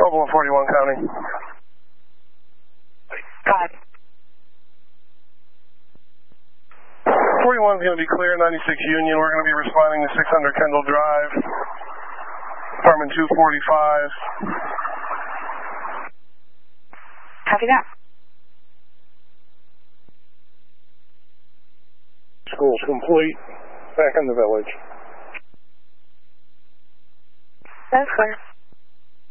Mobile 41 County. God. 41 is going to be clear, 96 Union. We're going to be responding to 600 Kendall Drive, apartment 245. Copy that. School's complete. Back in the village. That's clear.